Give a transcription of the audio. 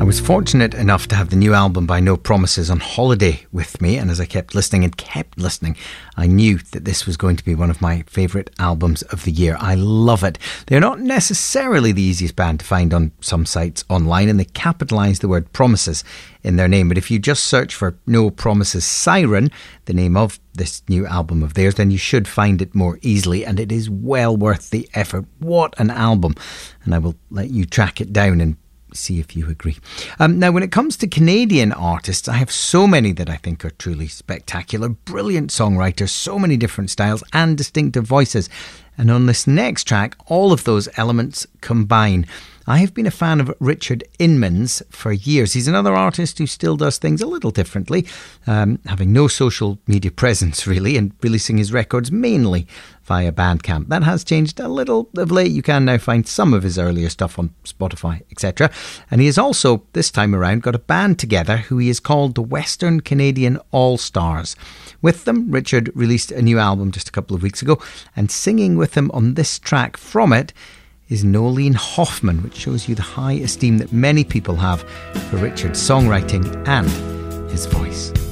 I was fortunate enough to have the new album by No Promises on holiday with me, and as I kept listening, I knew that this was going to be one of my favourite albums of the year. I love it. They're not necessarily the easiest band to find on some sites online, and they capitalise the word promises in their name. But if you just search for No Promises Siren, the name of this new album of theirs, then you should find it more easily, and it is well worth the effort. What an album. And I will let you track it down and see if you agree. Now, when it comes to Canadian artists, I have so many that I think are truly spectacular. Brilliant songwriters, so many different styles and distinctive voices. And on this next track, all of those elements combine. I have been a fan of Richard Inman's for years. He's another artist who still does things a little differently, having no social media presence really, and releasing his records mainly via Bandcamp. That has changed a little of late. You can now find some of his earlier stuff on Spotify, etc. And he has also, this time around, got a band together who he has called the Western Canadian All-Stars. With them, Richard released a new album just a couple of weeks ago, and singing with him on this track from it is Nolene Hoffman, which shows you the high esteem that many people have for Richard's songwriting and his voice.